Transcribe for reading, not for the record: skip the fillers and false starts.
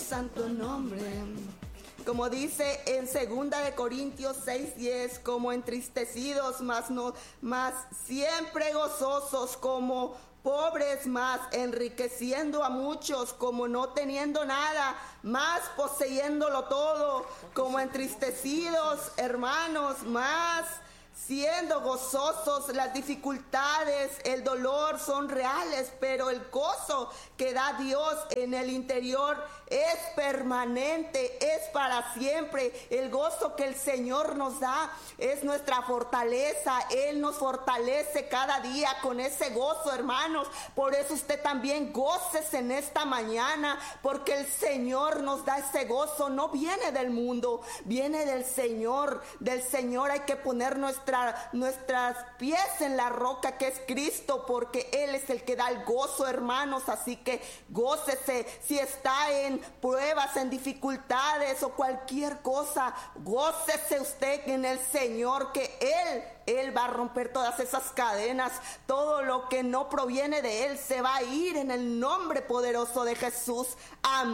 santo nombre. Como dice en 2 Corintios 6:10, como entristecidos, más siempre gozosos, como pobres, más enriqueciendo a muchos, como no teniendo nada, más poseyéndolo todo, como entristecidos, hermanos, más siendo gozosos. Las dificultades, el dolor son reales, pero el gozo que da Dios en el interior es permanente, es para siempre. El gozo que el Señor nos da es nuestra fortaleza. Él nos fortalece cada día con ese gozo, hermanos. Por eso usted también gócese en esta mañana, porque el Señor nos da ese gozo. No viene del mundo, viene del Señor. Del Señor hay que poner nuestras pies en la roca que es Cristo, porque Él es el que da el gozo, hermanos. Así que gócese. Si está en pruebas, en dificultades o cualquier cosa, gócese usted en el Señor, que Él va a romper todas esas cadenas. Todo lo que no proviene de Él se va a ir en el nombre poderoso de Jesús. Amén.